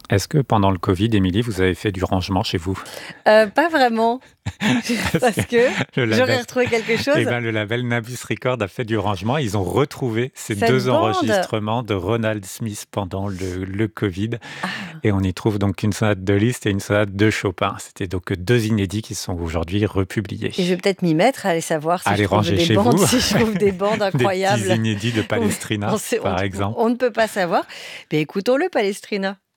Est-ce que pendant le Covid, Émilie, vous avez fait du rangement chez vous? Pas vraiment, Parce que parce que le j'aurais label retrouvé quelque chose. le label Nabis Record a fait du rangement. Ils ont retrouvé ces Cette 2 bande! enregistrements de Ronald Smith pendant le Covid Ah, et on y trouve donc une sonate de Liszt et une sonate de Chopin. C'était donc 2 inédits qui sont aujourd'hui republiés. et je vais peut-être m'y mettre, aller savoir si je Allez trouve ranger des chez bandes, vous si je trouve des bandes des petits incroyables. inédits de Oui, Palestrina, par exemple. on ne peut pas savoir. Mais écoutons-le, Palestrina.